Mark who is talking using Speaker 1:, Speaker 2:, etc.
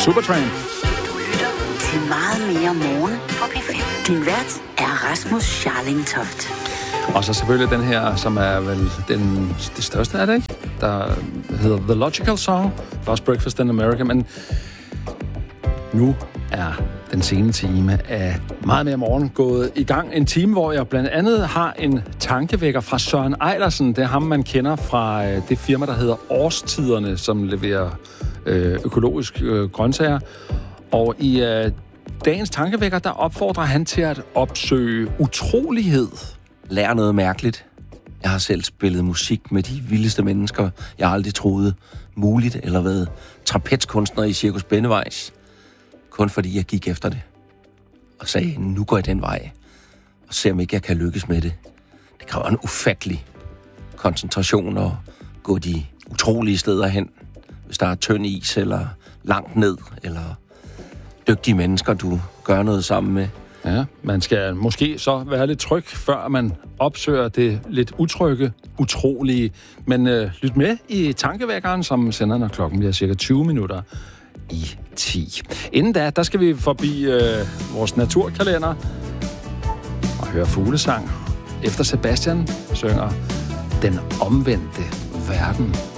Speaker 1: Supertramp.
Speaker 2: Du lytter til Meget mere morgen på P5. Din vært er Rasmus Scharling-Toft.
Speaker 1: Og så selvfølgelig den her, som er vel det største af det, ikke? Der hedder The Logical Song, Last Breakfast in America, men nu er den sene time af Meget mere morgen gået i gang. En time, hvor jeg blandt andet har en tankevækker fra Søren Eilersen. Det er ham, man kender fra det firma, der hedder Årstiderne, som leverer økologisk grøntsager. Og i dagens tankevækker, der opfordrer han til at opsøge utrolighed.
Speaker 3: Lær noget mærkeligt. Jeg har selv spillet musik med de vildeste mennesker, jeg aldrig troede muligt, eller været trapezkunstner i Cirkus Bennevejs. Kun fordi jeg gik efter det. Og sagde, nu går jeg den vej. Og ser om ikke jeg kan lykkes med det. Det kræver en ufattelig koncentration at gå de utrolige steder hen. Hvis der er tynd is, eller langt ned, eller dygtige mennesker, du gør noget sammen med.
Speaker 1: Ja, man skal måske så være lidt tryg, før man opsøger det lidt utrygge, utrolige. Men lyt med i tankevækkeren, som sender, når klokken bliver cirka 20 minutter i 10. Inden da, der skal vi forbi vores naturkalender og høre fuglesang. Efter Sebastian synger Den omvendte verden.